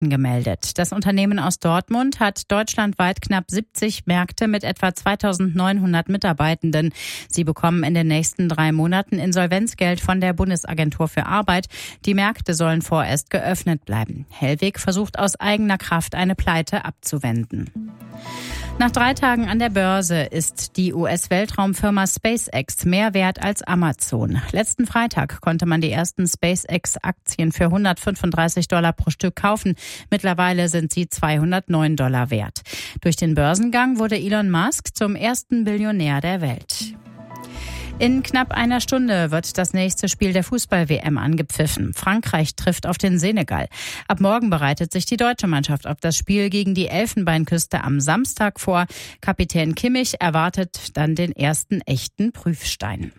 Märkten gemeldet. Das Unternehmen aus Dortmund hat deutschlandweit knapp 70 Märkte mit etwa 2.900 Mitarbeitenden. Sie bekommen in den nächsten 3 Monaten Insolvenzgeld von der Bundesagentur für Arbeit. Die Märkte sollen vorerst geöffnet bleiben. Hellweg versucht aus eigener Kraft eine Pleite abzuwenden. Nach 3 Tagen an der Börse ist die US-Weltraumfirma SpaceX mehr wert als Amazon. Letzten Freitag konnte man die ersten SpaceX-Aktien für $135 pro Stück kaufen. Mittlerweile sind sie $209 wert. Durch den Börsengang wurde Elon Musk zum ersten Billionär der Welt. In knapp einer Stunde wird das nächste Spiel der Fußball-WM angepfiffen. Frankreich trifft auf den Senegal. Ab morgen bereitet sich die deutsche Mannschaft auf das Spiel gegen die Elfenbeinküste am Samstag vor. Kapitän Kimmich erwartet dann den ersten echten Prüfstein.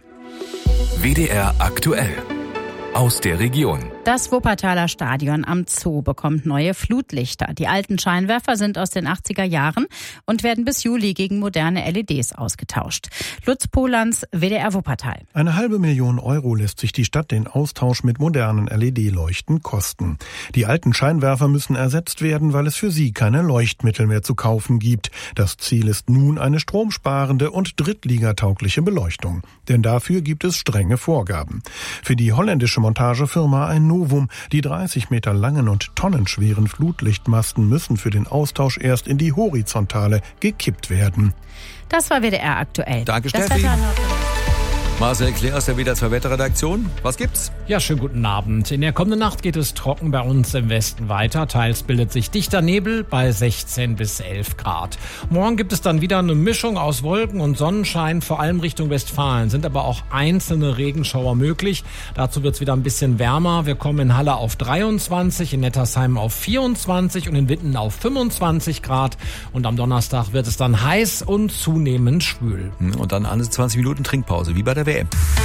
WDR aktuell. Aus der Region. Das Wuppertaler Stadion am Zoo bekommt neue Flutlichter. Die alten Scheinwerfer sind aus den 80er Jahren und werden bis Juli gegen moderne LEDs ausgetauscht. Lutz Polans, WDR Wuppertal. 500.000 € lässt sich die Stadt den Austausch mit modernen LED-Leuchten kosten. Die alten Scheinwerfer müssen ersetzt werden, weil es für sie keine Leuchtmittel mehr zu kaufen gibt. Das Ziel ist nun eine stromsparende und drittligataugliche Beleuchtung. Denn dafür gibt es strenge Vorgaben. Für die holländische Montagefirma ein Novum. Die 30 Meter langen und tonnenschweren Flutlichtmasten müssen für den Austausch erst in die Horizontale gekippt werden. Das war WDR aktuell. Danke, Steffi. Marcel Klee aus der WDR 2 Wetterredaktion. Was gibt's? Ja, schönen guten Abend. In der kommenden Nacht geht es trocken bei uns im Westen weiter. Teils bildet sich dichter Nebel bei 16 bis 11 Grad. Morgen gibt es dann wieder eine Mischung aus Wolken und Sonnenschein, vor allem Richtung Westfalen. Sind aber auch einzelne Regenschauer möglich. Dazu wird es wieder ein bisschen wärmer. Wir kommen in Halle auf 23, in Nettersheim auf 24 und in Witten auf 25 Grad. Und am Donnerstag wird es dann heiß und zunehmend schwül. Und dann alle 20 Minuten Trinkpause, wie bei der WM.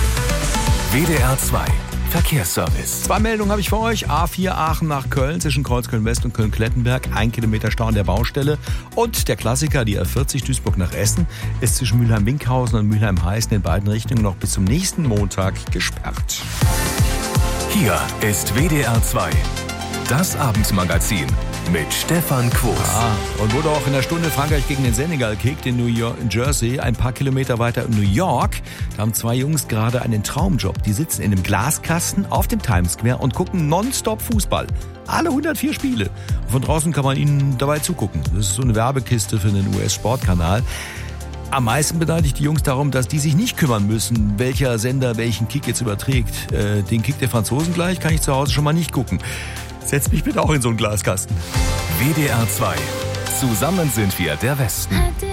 WDR 2 Verkehrsservice. 2 Meldungen habe ich für euch. A4 Aachen nach Köln zwischen Kreuzköln-West und Köln-Klettenberg. 1 Kilometer Stau an der Baustelle. Und der Klassiker, die A40 Duisburg nach Essen, ist zwischen Mülheim-Winkhausen und Mülheim-Heißen in beiden Richtungen noch bis zum nächsten Montag gesperrt. Hier ist WDR 2, das Abendmagazin mit Stefan Quos. Und wurde auch in der Stunde Frankreich gegen den Senegal kickt in Jersey, ein paar Kilometer weiter in New York. Da haben 2 Jungs gerade einen Traumjob. Die sitzen in einem Glaskasten auf dem Times Square und gucken nonstop Fußball. Alle 104 Spiele. Von draußen kann man ihnen dabei zugucken. Das ist so eine Werbekiste für den US-Sportkanal. Am meisten beneide die Jungs darum, dass die sich nicht kümmern müssen, welcher Sender welchen Kick jetzt überträgt. Den Kick der Franzosen gleich kann ich zu Hause schon mal nicht gucken. Setz mich bitte auch in so einen Glaskasten. WDR 2. Zusammen sind wir der Westen.